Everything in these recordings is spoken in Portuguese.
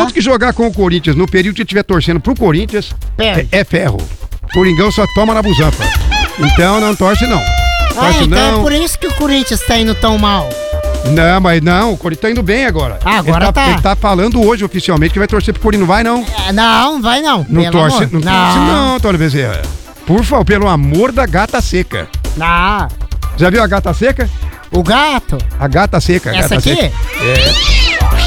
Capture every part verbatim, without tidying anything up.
Tudo que jogar com o Corinthians no período que estiver torcendo pro Corinthians é, é ferro. Coringão só toma na busanfa. Então não torce não. Torce ah, então não. é por isso que o Corinthians tá indo tão mal. Não, mas não, o Corinthians tá indo bem agora. Ah, agora ele tá, tá. Ele tá falando hoje oficialmente que vai torcer pro Corinthians, não vai não? É, não, vai não. Não pelo torce, amor. não, não torce não, Tony Bezerra. Por favor, pelo amor da gata seca. Não. Já viu a gata seca? O gato? A gata seca. A Essa gata aqui? Seca. É.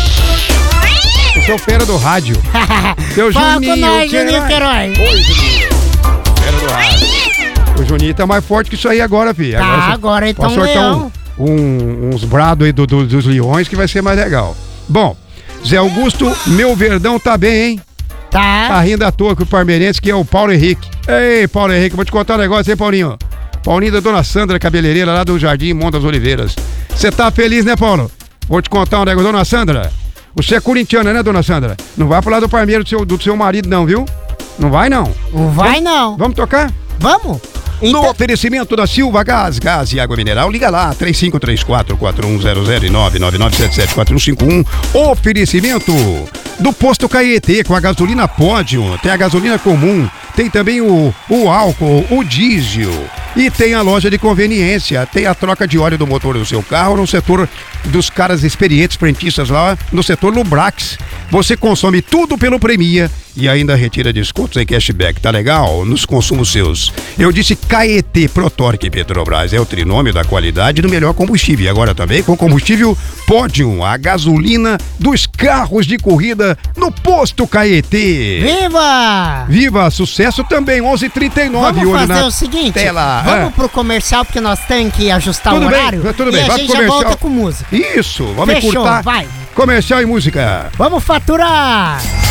Esse é o fera do rádio. Seu Fala Juninho com nós, Juninho Queiroz. Oi, Juninho. Fera do rádio. O Juninho tá mais forte que isso aí agora, filho. Tá, Agora, agora então pode sortar leão. um, um, uns brados aí do, do, dos leões que vai ser mais legal. Bom, Zé Augusto, meu Verdão tá bem, hein? Tá. Tá rindo à toa com o parmeirense, que é o Paulo Henrique. Ei, Paulo Henrique, vou te contar um negócio, hein, Paulinho? Paulinho da Dona Sandra, cabeleireira lá do Jardim Monte das Oliveiras. Você tá feliz, né, Paulo? Vou te contar um negócio, Dona Sandra. Você é corintiana, né, Dona Sandra? Não vai pro lado do parmeiro do seu, do seu marido, não, viu? Não vai, não. Não vai, vamos, não. Vamos tocar? Vamos. Então... No oferecimento da Silva Gás, Gás e Água Mineral, liga lá, três cinco três quatro, quatro um zero zero e nove nove nove sete sete quatro um cinco um. Oferecimento do Posto Caetê com a gasolina Pódio, tem a gasolina comum, tem também o, o álcool, o diesel e tem a loja de conveniência, tem a troca de óleo do motor do seu carro no setor dos caras experientes, frentistas lá no setor Lubrax. Você consome tudo pelo Premia e ainda retira descontos em cashback, tá legal? Nos consumos seus. Eu disse Caetê Protorque Petrobras, é o trinômio da qualidade do melhor combustível. E agora também com combustível Pódio, a gasolina dos carros de corrida no Posto Caetê. Viva! Viva! Sucesso também, onze e trinta e nove. Vamos olho fazer na o seguinte, tela. vamos ah. pro comercial porque nós temos que ajustar tudo o horário. Bem, tudo e bem, a vai gente pro já comercial. volta com música. Isso, vamos Fechou, encurtar. vai. Comercial e música. Vamos faturar!